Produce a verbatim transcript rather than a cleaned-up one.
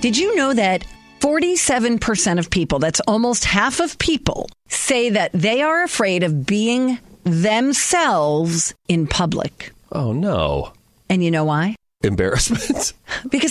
Did you know that forty-seven percent of people, that's almost half of people, say that they are afraid of being themselves in public? Oh, no. And you know why? Embarrassment? Because